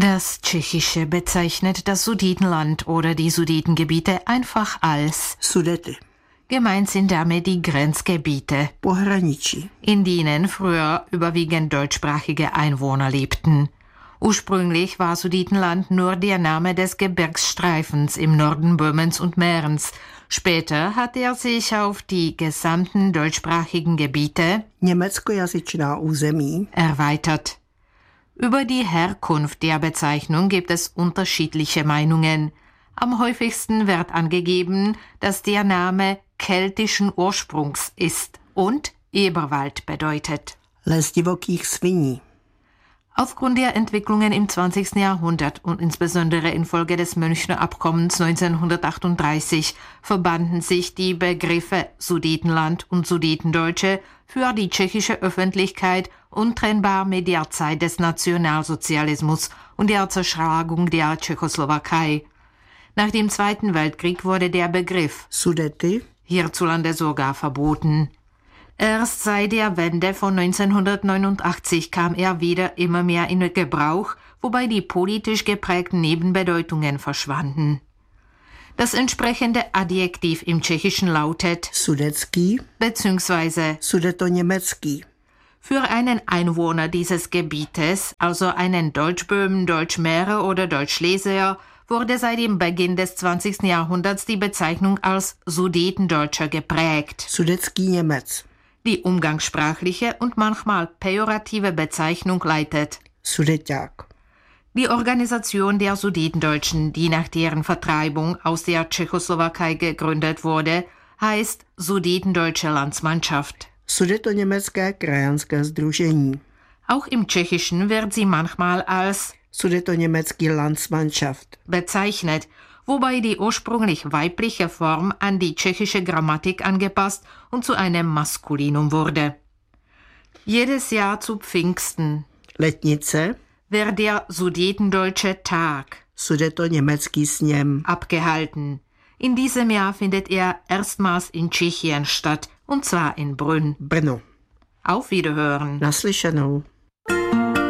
Das Tschechische bezeichnet das Sudetenland oder die Sudetengebiete einfach als Sudety. Gemeint sind damit die Grenzgebiete, Pohraničí. in denen früher überwiegend deutschsprachige Einwohner lebten. Ursprünglich war Sudetenland nur der Name des Gebirgsstreifens im Norden Böhmens und Mährens. Später hat er sich auf die gesamten deutschsprachigen Gebiete Německojazyčná území erweitert. Über die Herkunft der Bezeichnung gibt es unterschiedliche Meinungen. Am häufigsten wird angegeben, dass der Name keltischen Ursprungs ist und Eberwald bedeutet. Les divokých sviní. Aufgrund der Entwicklungen im 20. Jahrhundert und insbesondere infolge des Münchner Abkommens 1938 verbanden sich die Begriffe Sudetenland und Sudetendeutsche für die tschechische Öffentlichkeit untrennbar mit der Zeit des Nationalsozialismus und der Zerschlagung der Tschechoslowakei. Nach dem Zweiten Weltkrieg wurde der Begriff Sudety hierzulande sogar verboten. Erst seit der Wende von 1989 kam er wieder immer mehr in Gebrauch, wobei die politisch geprägten Nebenbedeutungen verschwanden. Das entsprechende Adjektiv im Tschechischen lautet Sudecký bzw. Sudetoněmecký. Für einen Einwohner dieses Gebietes, also einen Deutschböhmen, Deutschmährer oder Deutschschlesier, wurde seit dem Beginn des 20. Jahrhunderts die Bezeichnung als Sudetendeutscher geprägt. Sudecký Němec. Die umgangssprachliche und manchmal pejorative Bezeichnung leitet Sudeťák. Die Organisation der Sudetendeutschen, die nach deren Vertreibung aus der Tschechoslowakei gegründet wurde, heißt Sudetendeutsche Landsmannschaft. Sudetoněmecké krajanské sdružení. Auch im Tschechischen wird sie manchmal als Sudetoněmecký Landsmannschaft bezeichnet, wobei die ursprünglich weibliche Form an die tschechische Grammatik angepasst und zu einem Maskulinum wurde. Jedes Jahr zu Pfingsten Letnice wird der Sudetendeutsche Tag Sudetoněmecký sněm abgehalten. In diesem Jahr findet er erstmals in Tschechien statt, und zwar in Brünn. Brno. Auf Wiederhören. Naslyšenou.